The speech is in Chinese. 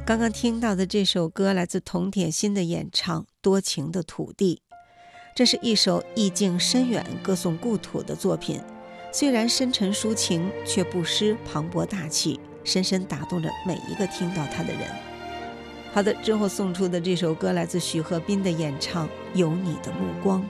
刚刚听到的这首歌来自童铁心的演唱《多情的土地》，这是一首意境深远、歌颂故土的作品。虽然深沉抒情，却不失磅礴大气，深深打动着每一个听到它的人。好的，之后送出的这首歌来自许鹤斌的演唱《有你的目光》。